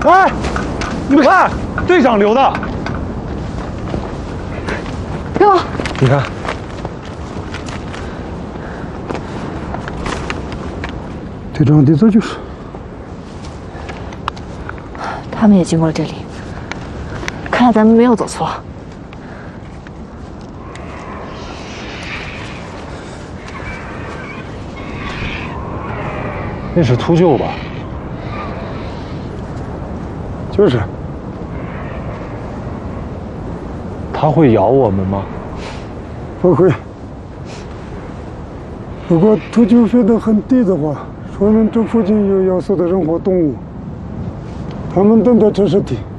哎，你们看，队长留的。 哟， 你看， 队长的这就是。 他们也经过了这里，看来咱们没有走错。 那是秃鹫吧？ 就是。 它会咬我们吗？ 不会。如果秃鹫飞得很低的话，说明这附近有要素的人或动物，它们等待这是地。